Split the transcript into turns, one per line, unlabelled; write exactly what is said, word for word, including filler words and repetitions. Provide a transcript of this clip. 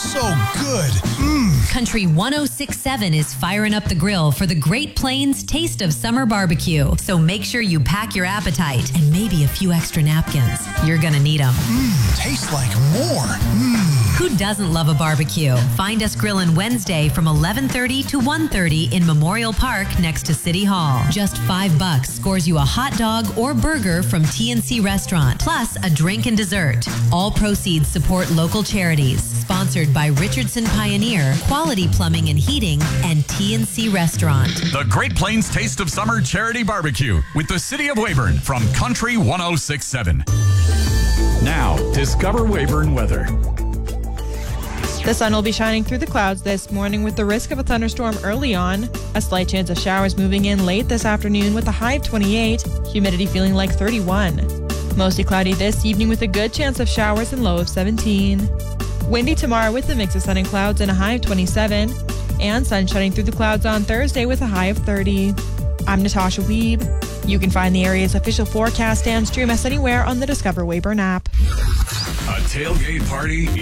so good. Mmm.
Country one oh six point seven is firing up the grill for the Great Plains Taste of Summer Barbecue. So make sure you pack your appetite and maybe a few extra napkins. You're gonna need them.
Mmm, tastes like more. Mmm.
Who doesn't love a barbecue? Find us grilling Wednesday from eleven thirty to one thirty in Memorial Park next to City Hall. Just five bucks scores you a hot dog or burger from T N C Restaurant, plus a drink and dessert. All proceeds support local charities. Sponsored by Richardson Pioneer, Quality Plumbing and Heating, and T N C Restaurant.
The Great Plains Taste of Summer Charity Barbecue with the City of Weyburn from Country one oh six point seven. Now, discover Weyburn weather.
The sun will be shining through the clouds this morning with the risk of a thunderstorm early on. A slight chance of showers moving in late this afternoon with a high of twenty-eight, humidity feeling like thirty-one. Mostly cloudy this evening with a good chance of showers and low of seventeen. Windy tomorrow with a mix of sun and clouds and a high of twenty-seven. And sun shining through the clouds on Thursday with a high of thirty. I'm Natasha Weeb. You can find the area's official forecast and stream us anywhere on the Discover Weyburn app.
A tailgate party